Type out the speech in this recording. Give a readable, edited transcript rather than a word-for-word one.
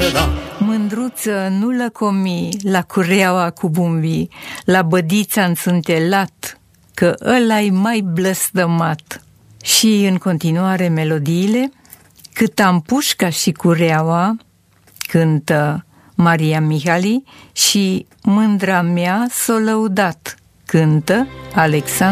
Mândruță, nu lăcomi la cureaua cu bumbii, la bădița înțântelat, că ăla-i mai blăstămat. Și în continuare melodiile, cât am pușca și cureaua, cântă Maria Mihali, și mândra mea s-o lăudat, cântă Alexandru